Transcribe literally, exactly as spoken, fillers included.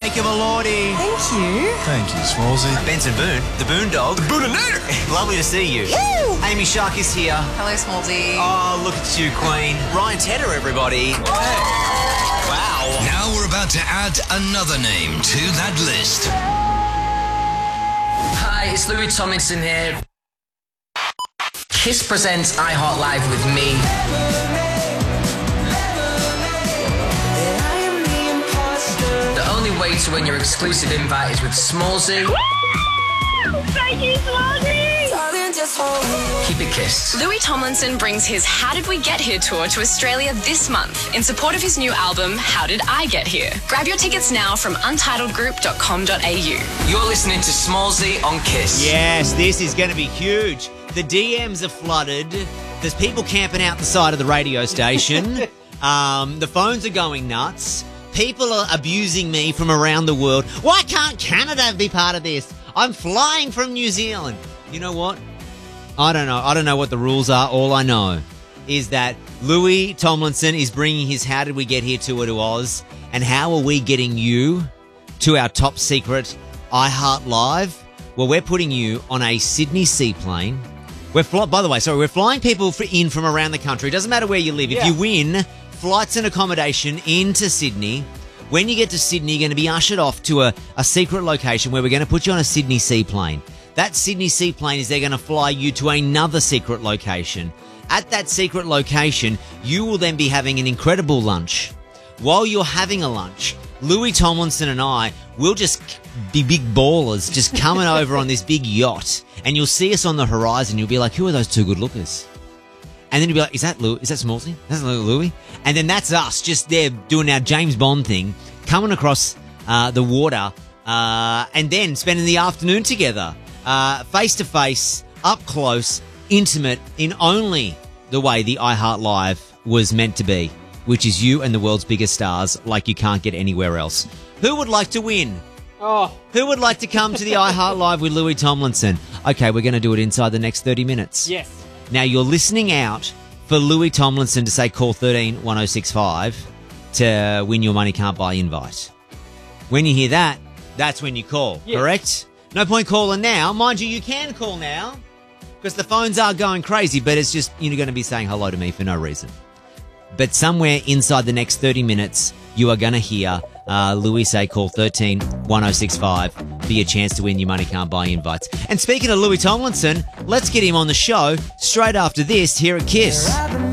Monica Malordi. Thank you. Thank you, Smallsy. Benson Boone, the Boondog. The Boonanator. Lovely to see you. Woo! Amy Shark is here. Hello, Smallsy. Oh, look at you, Queen. Ryan Tedder, everybody. Hey. Wow. Now we're about to add another name to that list. Hi, it's Louis Tomlinson here. Kiss presents iHeart Live with me. The only way to win your exclusive invite is with Smallsy. Thank you, Smallsy! Keep it kissed. Louis Tomlinson brings his How Did We Get Here tour to Australia this month in support of his new album, How Did I Get Here? Grab your tickets now from untitled group dot com dot a u. You're listening to Smallsy on Kiss. Yes, this is going to be huge. The D Ms are flooded. There's people camping out the side of the radio station. um, the phones are going nuts. People are abusing me from around the world. Why can't Canada be part of this? I'm flying from New Zealand. You know what? I don't know. I don't know what the rules are. All I know is that Louis Tomlinson is bringing his How Did We Get Here tour to Oz. And how are we getting you to our top secret iHeart Live? Well, we're putting you on a Sydney seaplane. We're fly- By the way, sorry, we're flying people for- in from around the country. It doesn't matter where you live. If Yeah. you win flights and accommodation into Sydney, when you get to Sydney, you're going to be ushered off to a, a secret location where we're going to put you on a Sydney seaplane. That Sydney seaplane is they're going to fly you to another secret location. At that secret location, you will then be having an incredible lunch. While you're having a lunch, Louis Tomlinson and I will just be big ballers just coming over on this big yacht, and you'll see us on the horizon. You'll be like, who are those two good lookers? And then you'll be like, is that Louis? Is that Smallsy? That's Louis? And then that's us just there doing our James Bond thing, coming across uh, the water, uh, and then spending the afternoon together, uh, face to face, up close, intimate, in only the way the iHeart Live was meant to be, which is you and the world's biggest stars like you can't get anywhere else. Who would like to win? Oh. Who would like to come to the iHeart Live with Louis Tomlinson? Okay, we're going to do it inside the next thirty minutes. Yes. Now, you're listening out for Louis Tomlinson to say call one three one oh six five to win your Money Can't Buy invite. When you hear that, that's when you call, Yes. correct? No point calling now. Mind you, you can call now because the phones are going crazy, but it's just you're going to be saying hello to me for no reason. But somewhere inside the next thirty minutes, you are going to hear uh, Louis say call one three one oh six five for your chance to win your Money Can't Buy invites. And speaking of Louis Tomlinson, let's get him on the show straight after this here at Kiss.